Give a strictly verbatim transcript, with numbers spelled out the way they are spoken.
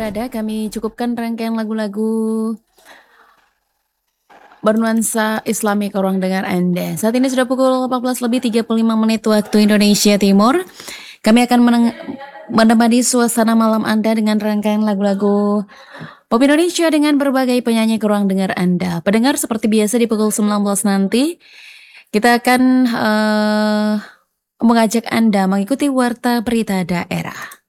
Pada kami cukupkan rangkaian lagu-lagu bernuansa Islami ke ruang dengar Anda. Saat ini sudah pukul empat belas lebih tiga puluh lima menit waktu Indonesia Timur. Kami akan meneng- menemani suasana malam Anda dengan rangkaian lagu-lagu pop Indonesia dengan berbagai penyanyi ke ruang dengar Anda. Pendengar, seperti biasa di pukul sembilan belas nanti kita akan eh, mengajak Anda mengikuti warta berita daerah.